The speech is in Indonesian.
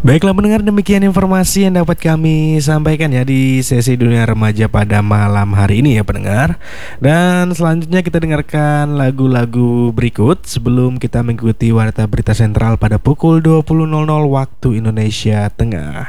Baiklah mendengar, demikian informasi yang dapat kami sampaikan ya di sesi Dunia Remaja pada malam hari ini ya pendengar. Dan selanjutnya kita dengarkan lagu-lagu berikut sebelum kita mengikuti Warta Berita Sentral pada pukul 20.00 waktu Indonesia Tengah.